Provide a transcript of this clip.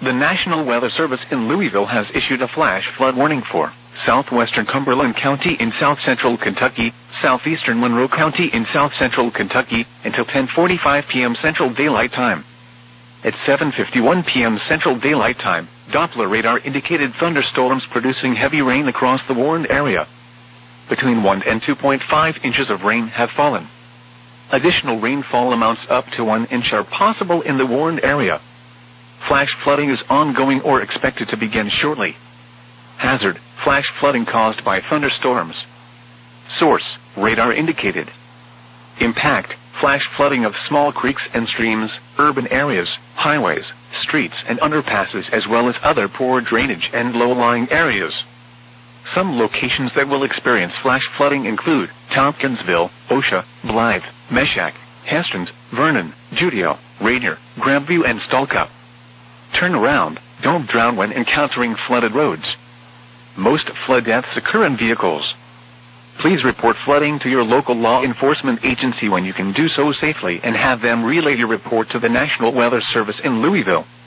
The National Weather Service in Louisville has issued a flash flood warning for southwestern Cumberland County in south-central Kentucky, southeastern Monroe County in south-central Kentucky, until 10:45 p.m. Central Daylight Time. At 7:51 p.m. Central Daylight Time, Doppler radar indicated thunderstorms producing heavy rain across the warned area. Between 1 and 2.5 inches of rain have fallen. Additional rainfall amounts up to 1 inch are possible in the warned area. Flash flooding is ongoing or expected to begin shortly. Hazard: flash flooding caused by thunderstorms. Source: radar indicated. Impact: flash flooding of small creeks and streams, urban areas, highways, streets and underpasses, as well as other poor drainage and low-lying areas. Some locations that will experience flash flooding include Tompkinsville, Osha, Blythe, Meshack, Hastings, Vernon, Judeo, Rainier, Grandview and Stalcup. Turn around, don't drown when encountering flooded roads. Most flood deaths occur in vehicles. Please report flooding to your local law enforcement agency when you can do so safely, and have them relay your report to the National Weather Service in Louisville.